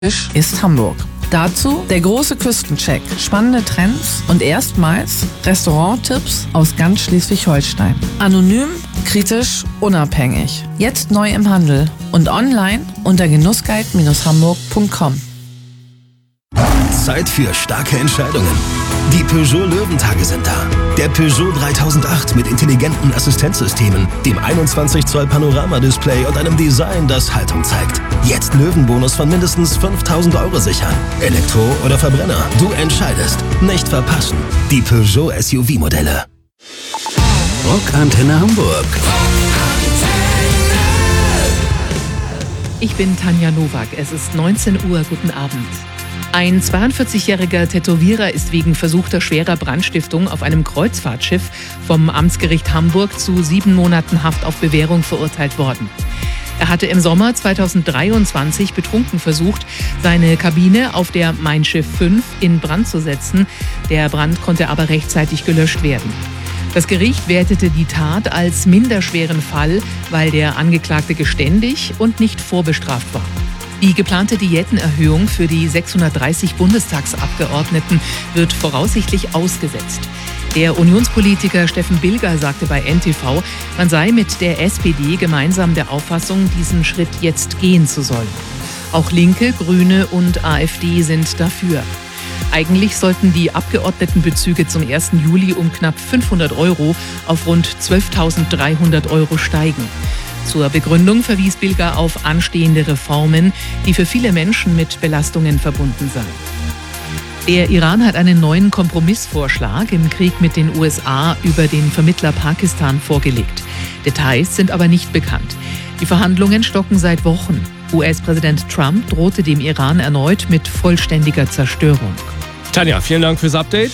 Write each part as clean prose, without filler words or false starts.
ist Hamburg. Dazu der große Küstencheck, spannende Trends und erstmals Restauranttipps aus ganz Schleswig-Holstein. Anonym, kritisch, unabhängig. Jetzt neu im Handel und online unter genussguide-hamburg.com. Zeit für starke Entscheidungen. Die Peugeot Löwentage sind da. Der Peugeot 3008 mit intelligenten Assistenzsystemen, dem 21 Zoll Panoramadisplay und einem Design, das Haltung zeigt. Jetzt Löwenbonus von mindestens 5.000 € sichern. Elektro oder Verbrenner, du entscheidest. Nicht verpassen. Die Peugeot SUV-Modelle. Rockantenne Hamburg. Ich bin Tanja Nowak. Es ist 19 Uhr. Guten Abend. Ein 42-jähriger Tätowierer ist wegen versuchter schwerer Brandstiftung auf einem Kreuzfahrtschiff vom Amtsgericht Hamburg zu 7 Monaten Haft auf Bewährung verurteilt worden. Er hatte im Sommer 2023 betrunken versucht, seine Kabine auf der Mein Schiff 5 in Brand zu setzen. Der Brand konnte aber rechtzeitig gelöscht werden. Das Gericht wertete die Tat als minderschweren Fall, weil der Angeklagte geständig und nicht vorbestraft war. Die geplante Diätenerhöhung für die 630 Bundestagsabgeordneten wird voraussichtlich ausgesetzt. Der Unionspolitiker Steffen Bilger sagte bei NTV, man sei mit der SPD gemeinsam der Auffassung, diesen Schritt jetzt gehen zu sollen. Auch Linke, Grüne und AfD sind dafür. Eigentlich sollten die Abgeordnetenbezüge zum 1. Juli um knapp 500 € auf rund 12.300 € steigen. Zur Begründung verwies Bilger auf anstehende Reformen, die für viele Menschen mit Belastungen verbunden seien. Der Iran hat einen neuen Kompromissvorschlag im Krieg mit den USA über den Vermittler Pakistan vorgelegt. Details sind aber nicht bekannt. Die Verhandlungen stocken seit Wochen. US-Präsident Trump drohte dem Iran erneut mit vollständiger Zerstörung. Tanja, vielen Dank fürs Update.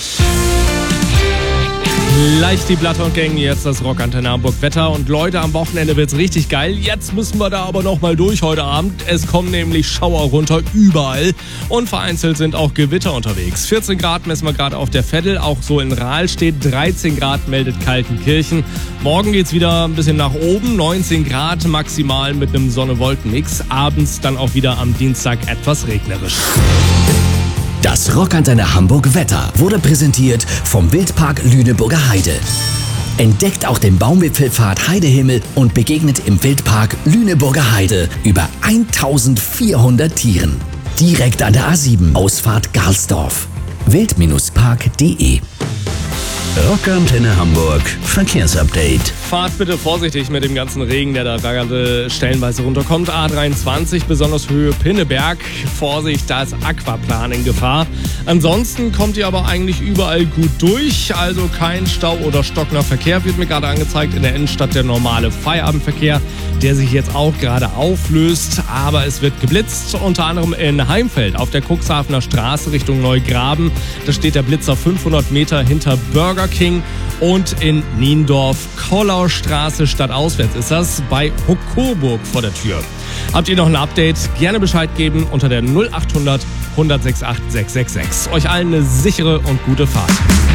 Gleich die Bloodhound Gang, jetzt das Rockantenne Hamburg Wetter. Und Leute, am Wochenende wird's richtig geil. Jetzt müssen wir da aber noch mal durch heute Abend. Es kommen nämlich Schauer runter überall. Und vereinzelt sind auch Gewitter unterwegs. 14 Grad messen wir gerade auf der Veddel. Auch so in Rahlstedt. 13 Grad meldet Kaltenkirchen. Morgen geht's wieder ein bisschen nach oben. 19 Grad maximal mit einem Sonne-Wolken-Mix. Abends dann auch wieder am Dienstag etwas regnerisch. Das Rockantenne Hamburg Wetter wurde präsentiert vom Wildpark Lüneburger Heide. Entdeckt auch den Baumwipfelpfad Heidehimmel und begegnet im Wildpark Lüneburger Heide über 1400 Tieren. Direkt an der A7, Ausfahrt Garlsdorf. wild-park.de. Rockantenne Hamburg Verkehrsupdate. Fahrt bitte vorsichtig mit dem ganzen Regen, der da gerade stellenweise runterkommt. A23, besonders Höhe Pinneberg. Vorsicht, da ist Aquaplan in Gefahr. Ansonsten kommt ihr aber eigentlich überall gut durch. Also kein Stau oder stockender Verkehr wird mir gerade angezeigt. In der Innenstadt der normale Feierabendverkehr, der sich jetzt auch gerade auflöst. Aber es wird geblitzt, unter anderem in Heimfeld auf der Cuxhavener Straße Richtung Neugraben. Da steht der Blitzer 500 Meter hinter Burger King. Und in Niendorf, Kollaustraße stadtauswärts ist das, bei Hocoburg vor der Tür. Habt ihr noch ein Update? Gerne Bescheid geben unter der 0800 168 666. Euch allen eine sichere und gute Fahrt.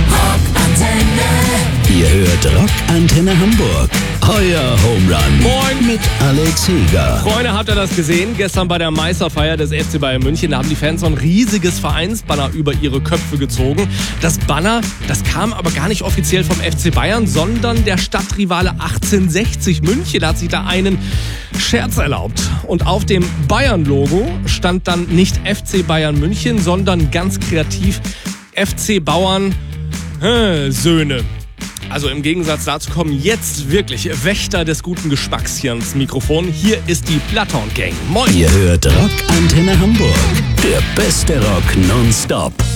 Ihr hört Rockantenne Hamburg. Euer Home Run. Moin. Mit Alex Heger. Freunde, habt ihr das gesehen? Gestern bei der Meisterfeier des FC Bayern München, da haben die Fans so ein riesiges Vereinsbanner über ihre Köpfe gezogen. Das Banner, das kam aber gar nicht offiziell vom FC Bayern, sondern der Stadtrivale 1860 München. Da hat sich da einen Scherz erlaubt. Und auf dem Bayern-Logo stand dann nicht FC Bayern München, sondern ganz kreativ FC Bauern Söhne. Also im Gegensatz dazu kommen jetzt wirklich Wächter des guten Geschmacks hier ans Mikrofon. Hier ist die Bloodhound Gang. Moin! Ihr hört Rockantenne Hamburg. Der beste Rock nonstop.